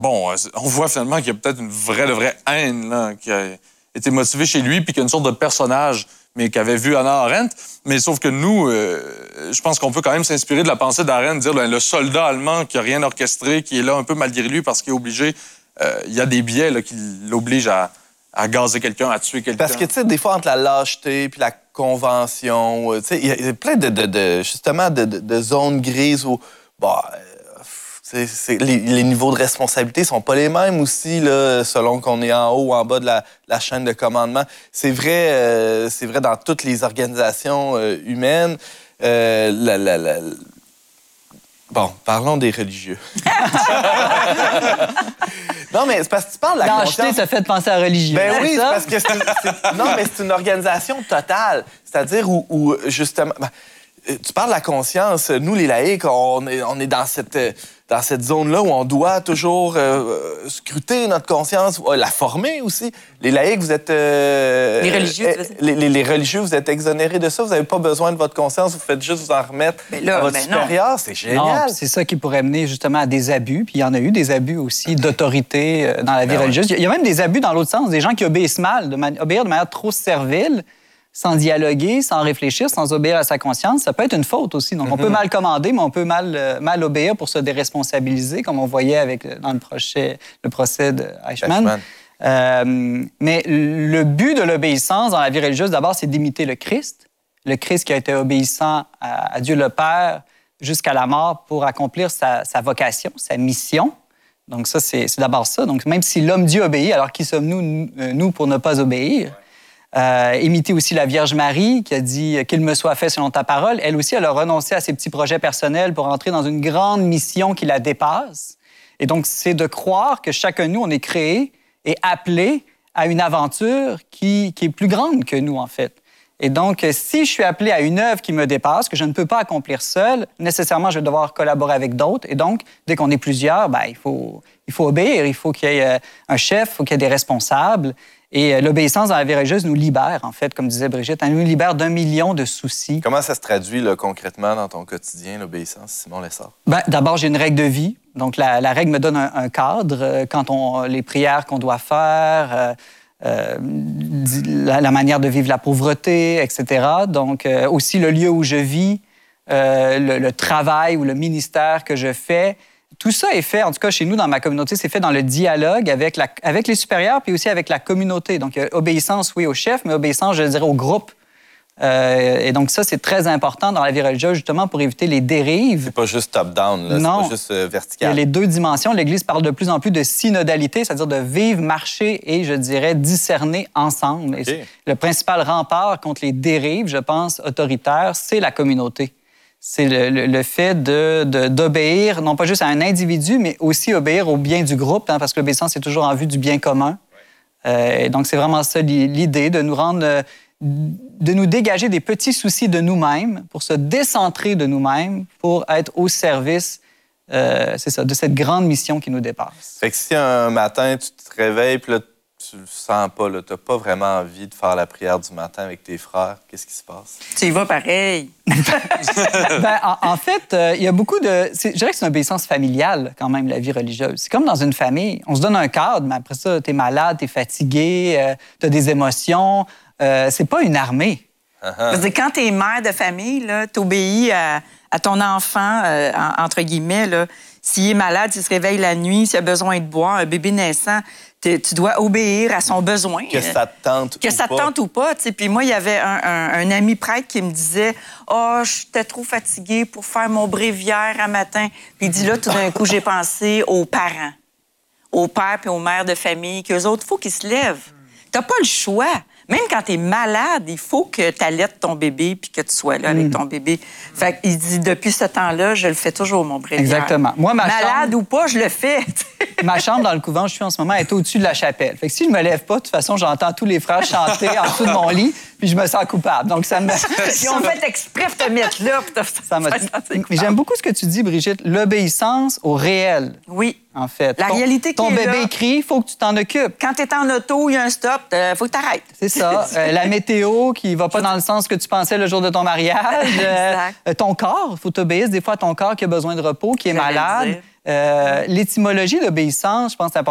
bon, on voit finalement qu'il y a peut-être une vraie haine là, qui a été motivée chez lui, puis qu'il y a une sorte de personnage, mais qu'avait vu Hannah Arendt. Mais sauf que nous, je pense qu'on peut quand même s'inspirer de la pensée d'Arendt, dire le soldat allemand qui n'a rien orchestré, qui est là un peu malgré lui parce qu'il est obligé. Il y a des biais là, qui l'obligent à gazer quelqu'un, à tuer quelqu'un. Parce que, tu sais, des fois, entre la lâcheté puis la convention, tu sais, il y a plein de zones grises où, les niveaux de responsabilité sont pas les mêmes aussi, là, selon qu'on est en haut ou en bas de la chaîne de commandement. C'est vrai dans toutes les organisations humaines. Bon, parlons des religieux. Non, mais c'est parce que tu parles de la conscience... Lâcheté t'a fait penser à religieux. Ben oui, c'est parce que c'est une organisation totale. C'est-à-dire où justement... tu parles de la conscience. Nous, les laïcs, on est dans cette zone-là où on doit toujours scruter notre conscience, la former aussi. Les laïcs, vous êtes... les religieux, les religieux, vous êtes exonérés de ça. Vous n'avez pas besoin de votre conscience. Vous faites juste vous en remettre à votre supérieur. C'est génial. C'est ça qui pourrait mener justement à des abus. Puis il y en a eu des abus aussi d'autorité dans la vie religieuse. Il y a même des abus dans l'autre sens. Des gens qui obéissent mal, obéir de manière trop servile, sans dialoguer, sans réfléchir, sans obéir à sa conscience, ça peut être une faute aussi. Donc, on peut mal commander, mais on peut mal obéir pour se déresponsabiliser, comme on voyait dans le procès de Eichmann. Mais le but de l'obéissance dans la vie religieuse, d'abord, c'est d'imiter le Christ qui a été obéissant à Dieu le Père jusqu'à la mort pour accomplir sa vocation, sa mission. Donc, ça, c'est d'abord ça. Donc, même si l'homme-Dieu obéit, alors qui sommes-nous, nous, pour ne pas obéir? Imiter aussi la Vierge Marie qui a dit « Qu'il me soit fait selon ta parole ». Elle aussi, elle a renoncé à ses petits projets personnels pour entrer dans une grande mission qui la dépasse. Et donc, c'est de croire que chacun de nous, on est créé et appelé à une aventure qui est plus grande que nous, en fait. Et donc, si je suis appelé à une œuvre qui me dépasse, que je ne peux pas accomplir seul, nécessairement, je vais devoir collaborer avec d'autres. Et donc, dès qu'on est plusieurs, il faut obéir. Il faut qu'il y ait un chef, il faut qu'il y ait des responsables. Et l'obéissance dans la vie religieuse nous libère, en fait, comme disait Brigitte. Elle nous libère d'1 million de soucis. Comment ça se traduit là, concrètement dans ton quotidien, l'obéissance, Simon Lessard? D'abord, j'ai une règle de vie. Donc, la règle me donne un cadre. Les prières qu'on doit faire, la manière de vivre la pauvreté, etc. Donc, aussi le lieu où je vis, le travail ou le ministère que je fais. Tout ça est fait, en tout cas chez nous, dans ma communauté, c'est fait dans le dialogue avec les supérieurs puis aussi avec la communauté. Donc, obéissance, oui, au chef, mais obéissance, je dirais, au groupe. Et donc, ça, c'est très important dans la vie religieuse, justement, pour éviter les dérives. C'est pas juste top-down, là. Non. C'est pas juste vertical. Il y a les deux dimensions. L'Église parle de plus en plus de synodalité, c'est-à-dire de vivre, marcher et, je dirais, discerner ensemble. Okay. Et le principal rempart contre les dérives, je pense, autoritaires, c'est la communauté. C'est le fait d'obéir, non pas juste à un individu, mais aussi obéir au bien du groupe, hein, parce que l'obéissance est toujours en vue du bien commun. Et donc, c'est vraiment ça l'idée, de nous dégager des petits soucis de nous-mêmes pour se décentrer de nous-mêmes, pour être au service, c'est ça, de cette grande mission qui nous dépasse. Fait que si un matin, tu te réveilles, puis là, tu le sens pas, tu n'as pas vraiment envie de faire la prière du matin avec tes frères, qu'est-ce qui se passe? Tu y vas pareil. En fait, il y a beaucoup de... Je dirais que c'est une obéissance familiale, quand même, la vie religieuse. C'est comme dans une famille. On se donne un cadre, mais après ça, t'es malade, t'es fatigué, t'as des émotions. C'est pas une armée. Quand t'es mère de famille, t'obéis à ton enfant, entre guillemets. S'il est malade, s'il se réveille la nuit, s'il a besoin de boire, un bébé naissant, tu dois obéir à son besoin. Que ça te tente que ça te tente ou pas. Puis moi, il y avait un ami prêtre qui me disait « Ah, j'étais trop fatiguée pour faire mon bréviaire à matin. » Puis il dit là, tout d'un coup, j'ai pensé aux parents, aux pères et aux mères de famille, qu'eux autres, il faut qu'ils se lèvent. T'as pas le choix. Même quand tu es malade, il faut que tu allaites ton bébé puis que tu sois là avec ton bébé. Fait qu'il dit, depuis ce temps-là, je le fais toujours, mon bréviaire. Exactement. Moi, malade ou pas, je le fais. Ma chambre dans le couvent où je suis en ce moment est au-dessus de la chapelle. Fait que si je me lève pas, de toute façon, j'entends tous les frères chanter en dessous de mon lit, puis je me sens coupable. Donc, ça me... Ils ont fait exprès de te mettre là. Mais j'aime beaucoup ce que tu dis, Brigitte. L'obéissance au réel. Oui. En fait. La réalité ton bébé crie, il faut que tu t'en occupes. Quand tu es en auto, il y a un stop, il faut que tu arrêtes. C'est ça. La météo qui va pas dans le sens que tu pensais le jour de ton mariage. Ton corps, il faut t'obéir des fois à ton corps qui a besoin de repos, qui est malade. L'étymologie d'obéissance, je pense que c'est